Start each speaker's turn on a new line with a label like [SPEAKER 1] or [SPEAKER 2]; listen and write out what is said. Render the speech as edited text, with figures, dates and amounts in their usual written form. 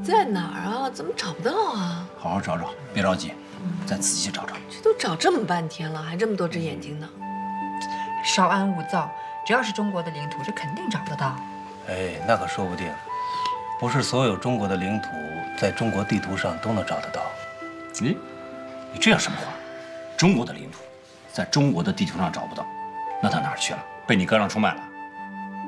[SPEAKER 1] 在哪儿啊？怎么找不到啊？
[SPEAKER 2] 好好找找，别着急，再仔细找找。
[SPEAKER 1] 这都找这么半天了，还这么多只眼睛呢。
[SPEAKER 3] 稍安勿躁，只要是中国的领土，这肯定找得到。
[SPEAKER 4] 哎，那可说不定，不是所有中国的领土在中国地图上都能找得到。
[SPEAKER 2] 咦，你这叫什么话？中国的领土在中国的地图上找不到，那到哪儿去了？被你哥让出卖了？